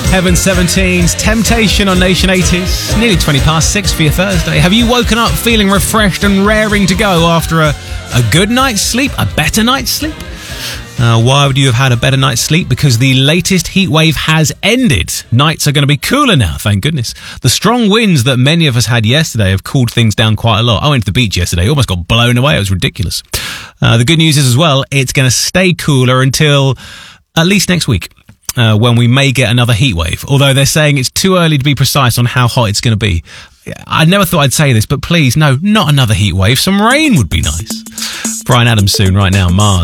Heaven 17's Temptation on Nation 80s. Nearly 20 past 6 for your Thursday. Have you woken up feeling refreshed and raring to go after a good night's sleep? A better night's sleep? Why would you have had a better night's sleep? Because the latest heatwave has ended. Nights are going to be cooler now, thank goodness. The strong winds that many of us had yesterday have cooled things down quite a lot. I went to the beach yesterday, almost got blown away. It was ridiculous. The good news is as well, it's going to stay cooler until at least next week, when we may get another heatwave. Although they're saying it's too early to be precise on how hot it's going to be. I never thought I'd say this, but please, no, not another heatwave. Some rain would be nice. Bryan Adams soon, right now, Mars.